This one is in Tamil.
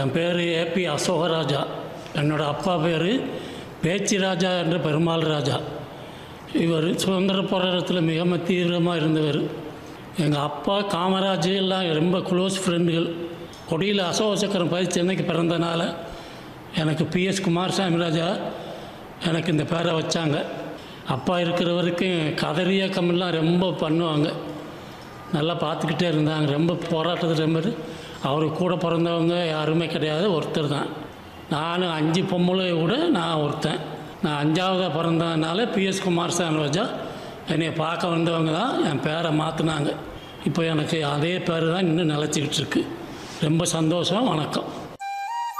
என் பேர் ஏபி அசோகராஜா. என்னோடய அப்பா பேர் பேச்சி ராஜா என்ற பெருமாள் ராஜா. இவர் சுதந்திர போராட்டத்தில் மிக தீவிரமாக இருந்தவர். எங்கள் அப்பா காமராஜ் எல்லாம் ரொம்ப க்ளோஸ் ஃப்ரெண்டுகள். கொடியில் அசோக சக்கரம் பதிச்சு சென்னைக்கு பிறந்தனால எனக்கு பிஎஸ் குமாரசாமி ராஜா எனக்கு இந்த பேரை வச்சாங்க. அப்பா இருக்கிற வரைக்கும் கதறி இயக்கமெல்லாம் ரொம்ப பண்ணுவாங்க, நல்லா பார்த்துக்கிட்டே இருந்தாங்க. ரொம்ப போராட்டத்தில் ரொம்ப அவர் கூட பிறந்தவங்க யாருமே கிடையாது, ஒருத்தர் தான். நான் 5 பொம்பளை கூட நான் ஒருத்தன். நான் 5ஆவதாக பிறந்ததுனால பிஎஸ் குமாரசாமி ராஜா என்னை பார்க்க வந்தவங்க தான் என் பேரை மாற்றினாங்க. இப்போ எனக்கு அதே பேர் தான் இன்னும் நிலச்சிக்கிட்டு இருக்கு. ரொம்ப சந்தோஷம். வணக்கம்.